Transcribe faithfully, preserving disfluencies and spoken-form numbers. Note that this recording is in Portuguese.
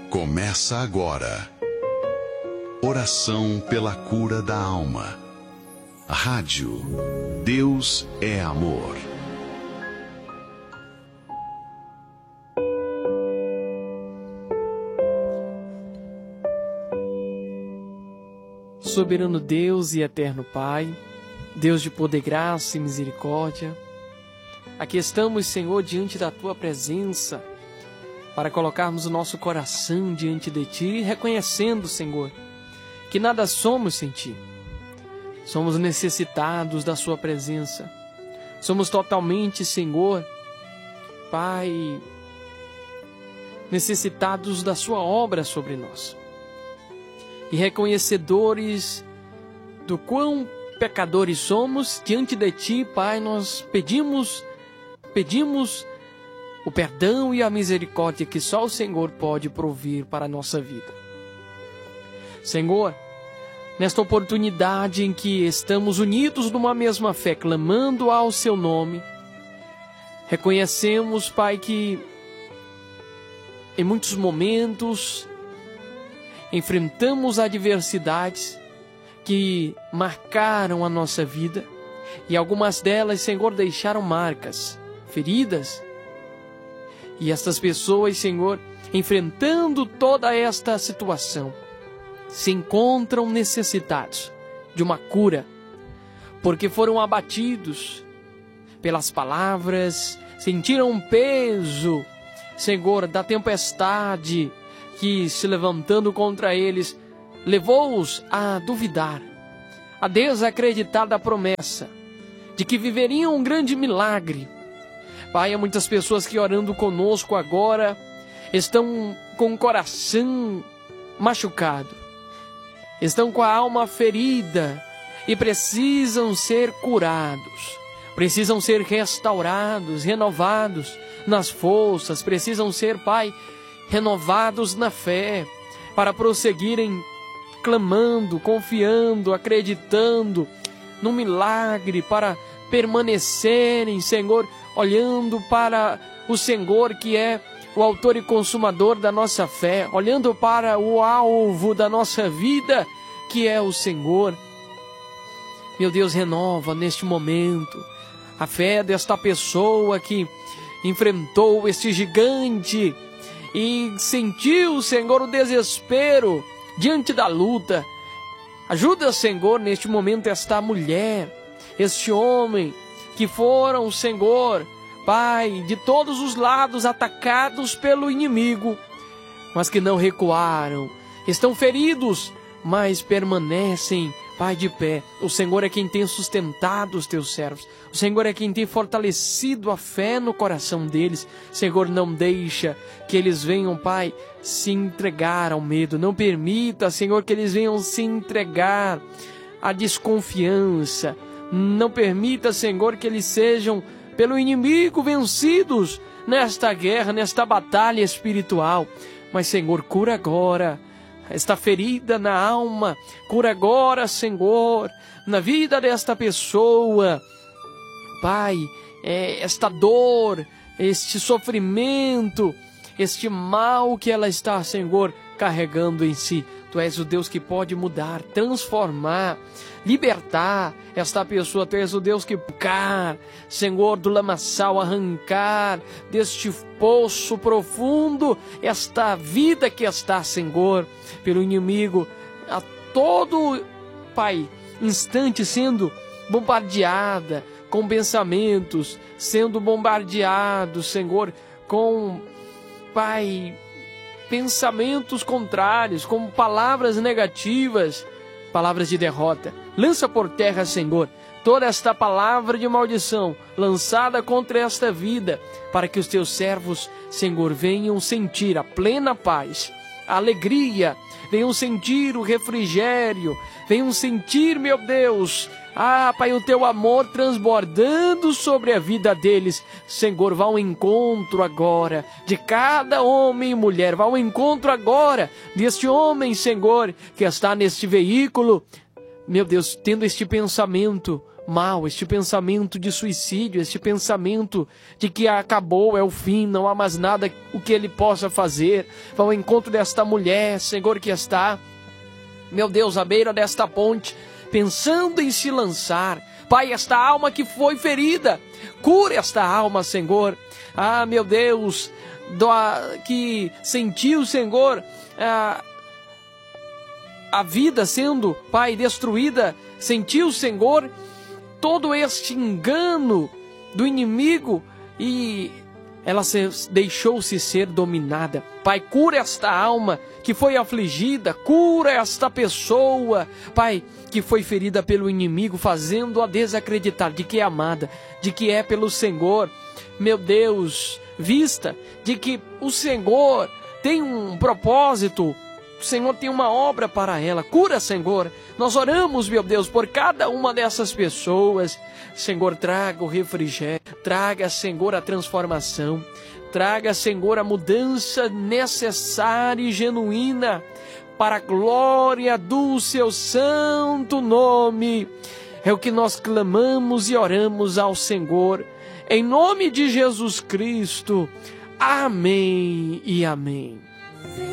Começa agora. Oração pela cura da alma. Rádio Deus é Amor. Soberano Deus e eterno Pai, Deus de poder, graça e misericórdia, aqui estamos, Senhor, diante da Tua presença, para colocarmos o nosso coração diante de Ti, reconhecendo, Senhor, que nada somos sem Ti. Somos necessitados da Sua presença. Somos totalmente, Senhor, Pai, necessitados da Sua obra sobre nós. E reconhecedores do quão pecadores somos, diante de Ti, Pai, nós pedimos, pedimos o perdão e a misericórdia que só o Senhor pode prover para a nossa vida. Senhor, nesta oportunidade em que estamos unidos numa mesma fé, clamando ao Seu nome, reconhecemos, Pai, que em muitos momentos enfrentamos adversidades que marcaram a nossa vida e algumas delas, Senhor, deixaram marcas, feridas. E estas pessoas, Senhor, enfrentando toda esta situação, se encontram necessitados de uma cura, porque foram abatidos pelas palavras, sentiram um peso, Senhor, da tempestade que, se levantando contra eles, levou-os a duvidar, a desacreditar da promessa de que viveriam um grande milagre. Pai, há muitas pessoas que, orando conosco agora, estão com o coração machucado, estão com a alma ferida e precisam ser curados, precisam ser restaurados, renovados nas forças, precisam ser, Pai, renovados na fé, para prosseguirem clamando, confiando, acreditando no milagre, para permanecerem, Senhor, olhando para o Senhor, que é o autor e consumador da nossa fé, olhando para o alvo da nossa vida, que é o Senhor. Meu Deus, renova neste momento a fé desta pessoa que enfrentou este gigante e sentiu, Senhor, o desespero diante da luta. Ajuda, Senhor, neste momento esta mulher, este homem, que foram, Senhor, Pai, de todos os lados atacados pelo inimigo, mas que não recuaram, estão feridos, mas permanecem, Pai, de pé. O Senhor é quem tem sustentado os Teus servos. O Senhor é quem tem fortalecido a fé no coração deles. Senhor, não deixa que eles venham, Pai, se entregar ao medo. Não permita, Senhor, que eles venham se entregar à desconfiança. Não permita, Senhor, que eles sejam pelo inimigo vencidos nesta guerra, nesta batalha espiritual. Mas, Senhor, cura agora esta ferida na alma, cura agora, Senhor, na vida desta pessoa, Pai, é, esta dor, este sofrimento, este mal que ela está, Senhor, carregando em si. Tu és o Deus que pode mudar, transformar, libertar esta pessoa. Tu és o Deus que pode, Senhor, do lamaçal, arrancar deste poço profundo esta vida que está, Senhor, pelo inimigo, a todo, Pai, instante sendo bombardeada com pensamentos, sendo bombardeado, Senhor, com, Pai, pensamentos contrários, com palavras negativas, palavras de derrota. Lança por terra, Senhor, toda esta palavra de maldição lançada contra esta vida, para que os Teus servos, Senhor, venham sentir a plena paz, a alegria, venham sentir o refrigério, venham sentir, meu Deus, ah, Pai, o Teu amor transbordando sobre a vida deles. Senhor, vá ao encontro agora de cada homem e mulher, vá ao encontro agora deste homem, Senhor, que está neste veículo, meu Deus, tendo este pensamento mal, este pensamento de suicídio, este pensamento de que acabou, é o fim, não há mais nada o que ele possa fazer. Vá ao encontro desta mulher, Senhor, que está, meu Deus, à beira desta ponte, pensando em se lançar. Pai, esta alma que foi ferida, cura esta alma, Senhor. Ah, meu Deus, do, que sentiu, Senhor, a, a vida sendo, Pai, destruída, sentiu, Senhor, todo este engano do inimigo e ela se, deixou-se ser dominada. Pai, cura esta alma que foi afligida, cura esta pessoa, Pai, que foi ferida pelo inimigo, fazendo-a desacreditar de que é amada, de que é pelo Senhor. Meu Deus, vista de que o Senhor tem um propósito, o Senhor tem uma obra para ela. Cura, Senhor. Nós oramos, meu Deus, por cada uma dessas pessoas. Senhor, traga o refrigério, traga, Senhor, a transformação, traga, Senhor, a mudança necessária e genuína para a glória do seu santo nome. É o que nós clamamos e oramos ao Senhor, em nome de Jesus Cristo. Amém e amém.